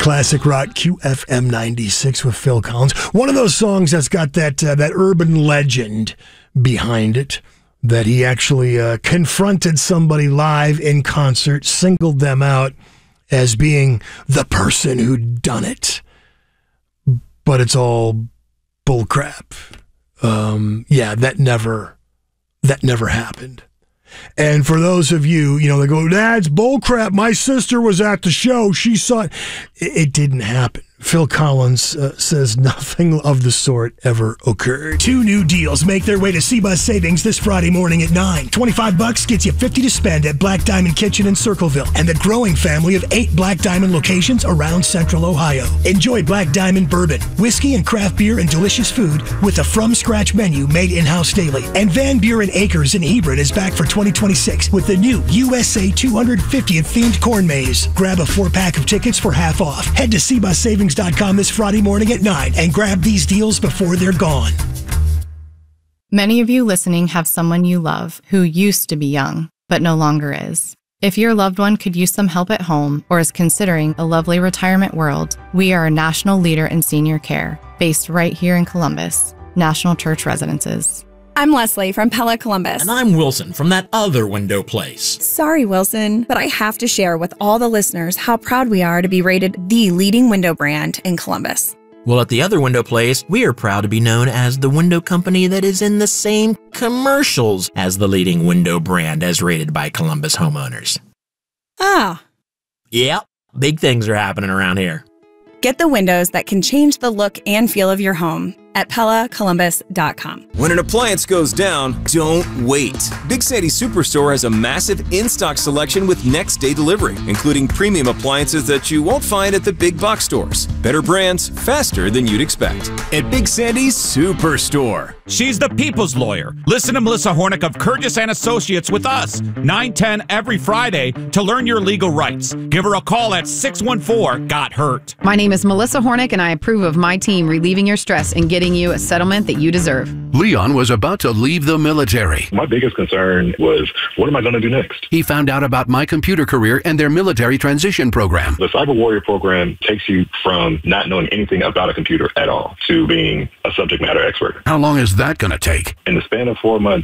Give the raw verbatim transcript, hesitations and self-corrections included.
Classic rock, Q F M ninety-six with Phil Collins. One of those songs that's got that uh, that urban legend behind it, that he actually uh, confronted somebody live in concert, singled them out as being the person who'd done it. But it's all bullcrap. Um, yeah, that never, that never happened. And for those of you, you know, they go, that's bullcrap. My sister was at the show. She saw it. It, it didn't happen. Phil Collins uh, says nothing of the sort ever occurred. Two new deals make their way to C-Bus Savings this Friday morning at nine. twenty-five bucks gets you fifty to spend at Black Diamond Kitchen in Circleville and the growing family of eight Black Diamond locations around Central Ohio. Enjoy Black Diamond bourbon, whiskey and craft beer and delicious food with a from-scratch menu made in-house daily. And Van Buren Acres in Hebron is back for twenty twenty-six with the new U S A two hundred fiftieth themed corn maze. Grab a four-pack of tickets for half off. Head to C Bus Savings dot com this Friday morning at nine and grab these deals before they're gone. Many of you listening have someone you love who used to be young, but no longer is. If your loved one could use some help at home or is considering a lovely retirement world, we are a national leader in senior care, based right here in Columbus, National Church Residences. I'm Leslie from Pella Columbus. And I'm Wilson from that other window place. Sorry, Wilson, but I have to share with all the listeners how proud we are to be rated the leading window brand in Columbus. Well, at the other window place, we are proud to be known as the window company that is in the same commercials as the leading window brand as rated by Columbus homeowners. Ah. Yep, big things are happening around here. Get the windows that can change the look and feel of your home at Pella Columbus dot com. When an appliance goes down, don't wait. Big Sandy Superstore has a massive in-stock selection with next-day delivery, including premium appliances that you won't find at the big box stores. Better brands, faster than you'd expect. At Big Sandy's Superstore. She's the people's lawyer. Listen to Melissa Hornick of Curtis and Associates with us, nine ten every Friday to learn your legal rights. Give her a call at six one four, got hurt. My name is Melissa Hornick, and I approve of my team relieving your stress and getting you a settlement that you deserve. Leon was about to leave the military. My biggest concern was, what am I going to do next? He found out about My Computer Career and their military transition program. The Cyber Warrior program takes you from not knowing anything about a computer at all to being a subject matter expert. How long is that going to take? In the span of four months,